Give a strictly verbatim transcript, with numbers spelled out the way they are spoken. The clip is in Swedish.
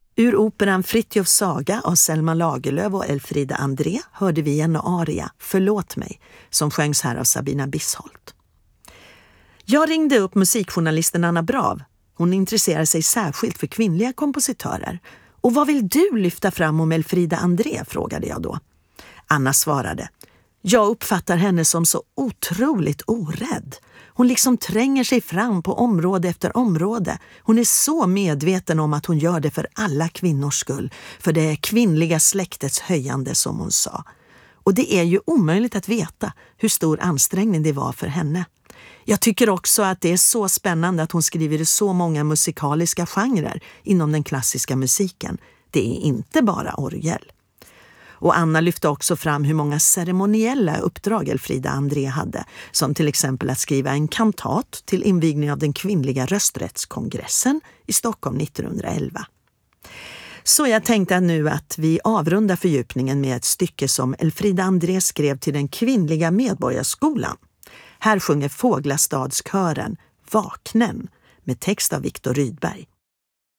Ur operan Fritjofs saga av Selma Lagerlöf och Elfrida André hörde vi en aria, Förlåt mig, som sjöngs här av Sabina Bisholt. Jag ringde upp musikjournalisten Anna Brav. Hon intresserar sig särskilt för kvinnliga kompositörer. Och vad vill du lyfta fram om Elfrida André, frågade jag då. Anna svarade: jag uppfattar henne som så otroligt orädd. Hon liksom tränger sig fram på område efter område. Hon är så medveten om att hon gör det för alla kvinnors skull. För det är kvinnliga släktets höjande, som hon sa. Och det är ju omöjligt att veta hur stor ansträngning det var för henne. Jag tycker också att det är så spännande att hon skriver i så många musikaliska genrer inom den klassiska musiken. Det är inte bara orgel. Och Anna lyfte också fram hur många ceremoniella uppdrag Elfrida André hade, som till exempel att skriva en kantat till invigning av den kvinnliga rösträttskongressen i Stockholm nittonhundraelva. Så jag tänkte nu att vi avrundar fördjupningen med ett stycke som Elfrida André skrev till den kvinnliga medborgarskolan. Här sjunger Fåglastadskören Vaknen med text av Viktor Rydberg.